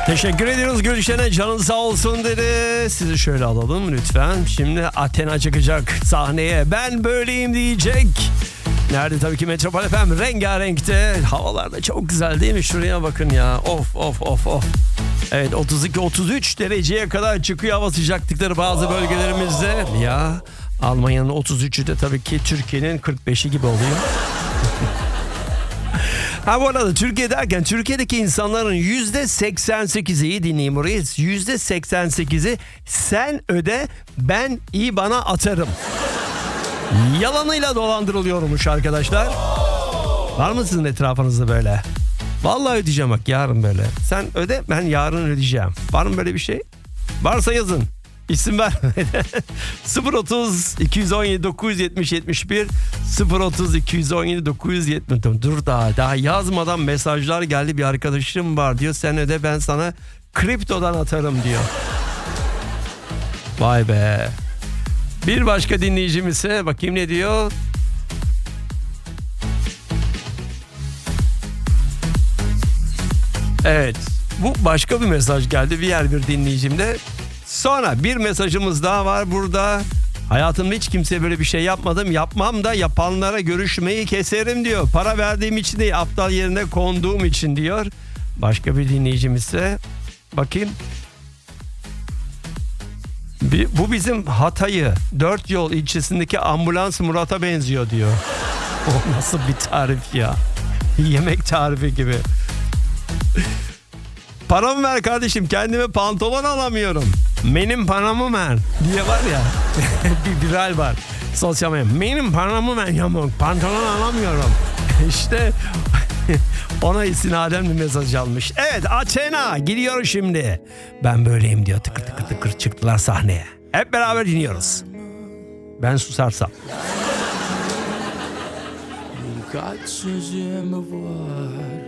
Teşekkür ediyoruz Gülşen'e, canın sağ olsun dedi. Sizi şöyle alalım lütfen. Şimdi Athena çıkacak sahneye. Ben böyleyim diyecek. Nerede? Tabii ki Metropol FM rengarenkte. Havalar da çok güzel değil mi? Şuraya bakın ya. Of of of of. Evet, 32-33 dereceye kadar çıkıyor hava sıcaklıkları bazı bölgelerimizde. Ya Almanya'nın 33'ü de tabii ki Türkiye'nin 45'i gibi oluyor. Ha, bu arada Türkiye derken Türkiye'deki insanların %88'i, iyi dinleyin burayı, %88'i sen öde ben IBAN'a atarım yalanıyla dolandırılıyormuş arkadaşlar. Var mı sizin etrafınızda böyle? Vallahi ödeyeceğim bak yarın böyle. Sen öde, ben yarın ödeyeceğim. Var mı böyle bir şey? Varsa yazın. İsim ver. 030 217 970 71 030 217 970. Dur, daha yazmadan mesajlar geldi. Bir arkadaşım var diyor, sen öde ben sana kriptodan atarım diyor. Vay be. Bir başka dinleyicimiz ise bakayım ne diyor. Evet, bu başka bir mesaj geldi diğer bir dinleyicimde. Sonra bir mesajımız daha var burada. Hayatımda hiç kimseye böyle bir şey yapmadım. Yapmam da yapanlara görüşmeyi keserim diyor. Para verdiğim için değil, aptal yerine konduğum için diyor. Başka bir dinleyicimiz ise bakayım. Bu bizim Hatay'ı 4 yol ilçesindeki ambulans Murat'a benziyor diyor. O nasıl bir tarif ya? Yemek tarifi gibi. Paramı ver kardeşim, kendime pantolon alamıyorum. Benim paramı ver diye var ya. Bir viral var sosyal medya. Benim paramı ver yamuk, pantolon alamıyorum. İşte ona istinaden bir mesaj almış. Evet, Athena gidiyor şimdi. Ben böyleyim diyor, tıkır tıkır tıkır çıktılar sahneye. Hep beraber dinliyoruz. Ben susarsam. Kaç sözüm var